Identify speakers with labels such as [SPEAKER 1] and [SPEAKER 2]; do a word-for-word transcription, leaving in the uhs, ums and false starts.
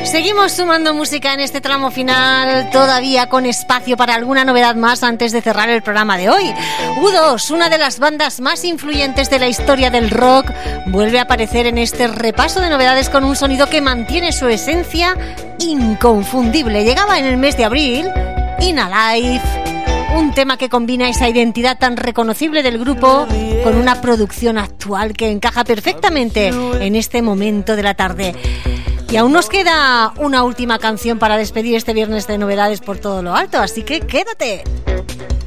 [SPEAKER 1] Seguimos sumando música en este tramo final, todavía con espacio para alguna novedad más antes de cerrar el programa de hoy. U dos, una de las bandas más influyentes de la historia del rock, vuelve a aparecer en este repaso de novedades con un sonido que mantiene su esencia inconfundible. Llegaba en el mes de abril, In Alive, un tema que combina esa identidad tan reconocible del grupo con una producción actual que encaja perfectamente en este momento de la tarde. Y aún nos queda una última canción para despedir este viernes de novedades por todo lo alto, así que quédate.